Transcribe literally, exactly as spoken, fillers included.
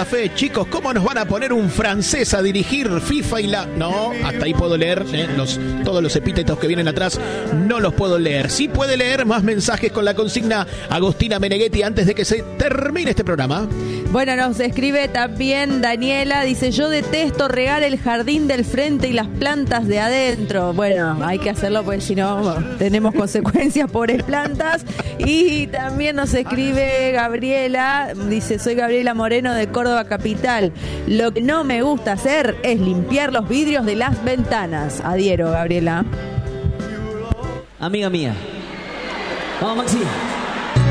Santa Fe. Chicos, ¿cómo nos van a poner un francés a dirigir FIFA y la...? No, hasta ahí puedo leer, ¿eh? los, todos los epítetos que vienen atrás no los puedo leer. Sí puede leer más mensajes con la consigna Agostina Meneghetti antes de que se termine este programa. Bueno, nos escribe también Daniela, dice, yo detesto regar el jardín del frente y las plantas de adentro. Bueno, hay que hacerlo porque si no, bueno, tenemos consecuencias, pobres plantas. Y también nos escribe Gabriela, dice, soy Gabriela Moreno de Córdoba Capital. Lo que no me gusta hacer es limpiar los vidrios de las ventanas. Adhiero, Gabriela. Amiga mía. Vamos, Maxi.